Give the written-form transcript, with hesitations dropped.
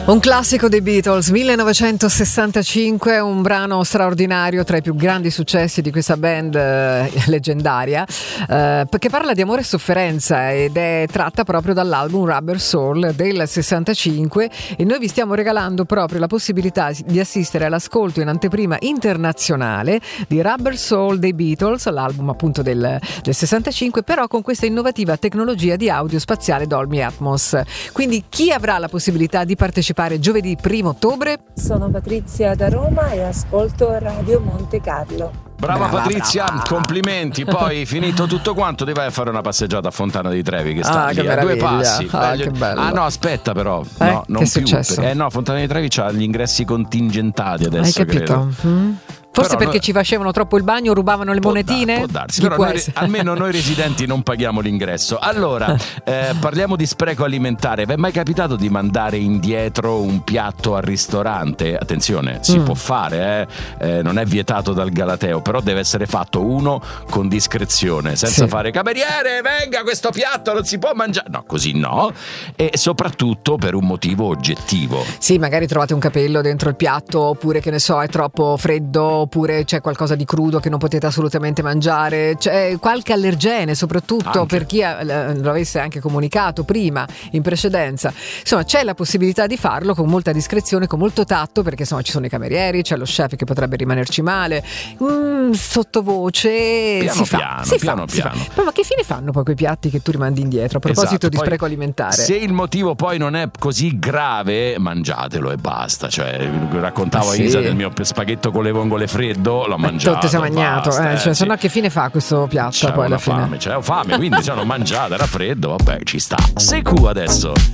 Un classico dei Beatles, 1965, un brano straordinario, tra i più grandi successi di questa band leggendaria, che parla di amore e sofferenza ed è tratta proprio dall'album Rubber Soul del 65, e noi vi stiamo regalando proprio la possibilità di assistere all'ascolto in anteprima internazionale di Rubber Soul dei Beatles, l'album appunto del 65, però con questa innovativa tecnologia di audio spaziale Dolby Atmos. Quindi chi avrà la possibilità di partecipare giovedì 1 ottobre? Sono Patrizia da Roma e ascolto Radio Monte Carlo. Brava Patrizia, brava. Complimenti. Poi finito tutto quanto ti vai a fare una passeggiata a Fontana di Trevi, che sta lì a due passi. Che bello. Ah no, aspetta però, no, non che è più. successo? No, Fontana di Trevi c'ha gli ingressi contingentati adesso. Hai capito? Forse però perché ci facevano troppo il bagno, rubavano le monetine? Può darsi, però almeno noi residenti non paghiamo l'ingresso. Allora, parliamo di spreco alimentare. Vi è mai capitato di mandare indietro un piatto al ristorante? Attenzione, si può fare, non è vietato dal Galateo, però deve essere fatto uno con discrezione, senza fare cameriere, venga, questo piatto non si può mangiare. No, così no. E soprattutto per un motivo oggettivo. Sì, magari trovate un capello dentro il piatto, oppure che ne so, è troppo freddo, oppure c'è qualcosa di crudo che non potete assolutamente mangiare, c'è qualche allergene, soprattutto anche per chi lo avesse anche comunicato prima, in precedenza. Insomma, c'è la possibilità di farlo con molta discrezione, con molto tatto, perché insomma ci sono i camerieri, c'è lo chef che potrebbe rimanerci male, sottovoce, piano piano. Ma che fine fanno poi quei piatti che tu rimandi indietro? A proposito di spreco alimentare, se il motivo poi non è così grave, mangiatelo e basta. Cioè, raccontavo a Isa del mio spaghetto con le vongole freddo, l'ho mangiato. Ti sei mangiato, se no che fine fa questo piatto? C'è poi alla fine fame, c'è fame, quindi l'ho mangiato, era freddo, vabbè, ci sta. Secu adesso.